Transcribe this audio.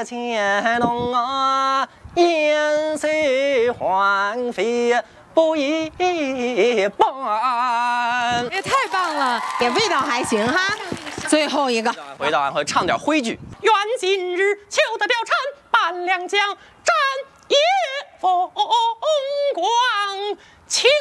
在乾隆啊，颜色황妃不一般。 也太棒了，也味道还行哈。最后一个， 回答完会唱点徽剧。 愿今日求得貂蝉，半两江，战夜风光，情